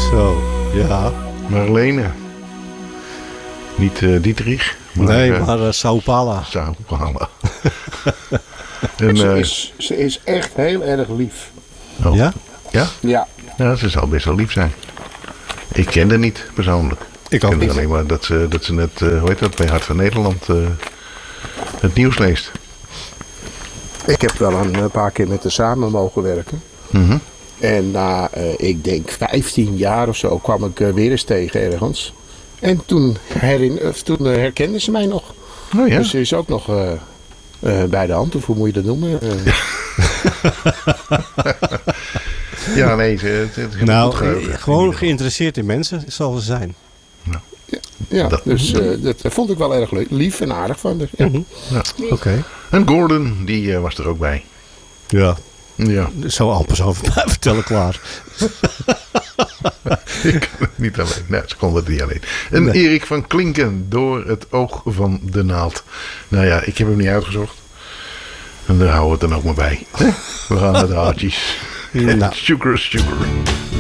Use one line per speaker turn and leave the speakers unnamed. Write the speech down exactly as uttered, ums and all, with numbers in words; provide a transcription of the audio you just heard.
Zo, ja.
Marlene. Niet uh, Dietrich. Maar,
nee,
uh,
maar uh, Sao Paulo.
Sao Paulo. en,
ze,
uh,
is, ze is echt heel erg lief.
Oh.
Ja?
Ja?
Ja.
Ja, ze zal best wel lief zijn. Ik ken haar niet persoonlijk.
Ik ook
ken
niet.
alleen maar dat ze, dat ze net, uh, hoe heet dat, bij Hart van Nederland uh, het nieuws leest.
Ik heb wel een paar keer met haar samen mogen werken.
Mm-hmm.
En na, uh, ik denk vijftien jaar of zo, kwam ik uh, weer eens tegen ergens. En toen, herin, uh, toen uh, herkende ze mij nog.
Oh ja?
Dus ze is ook nog uh, uh, bij de hand, of hoe moet je dat noemen? Uh,
ja, nee, ze het, het
Nou,
geheugen,
gewoon geïnteresseerd in mensen zal ze zijn.
Nou,
ja, ja dat, dus uh, dat vond ik wel erg leuk. Lief en aardig van haar. Ja.
Mm-hmm. Ja. Oké. Okay.
En Gordon, die uh, was er ook bij.
Ja.
Ja.
Zo amper zo vertellen klaar.
Ik kan het niet alleen. Nou, ze kon het niet alleen. En nee. Erik van Klinken, Door het oog van de naald. Nou ja, ik heb hem niet uitgezocht. En daar houden we het dan ook maar bij. We gaan naar de hartjes. Nou. Sugar, sugar.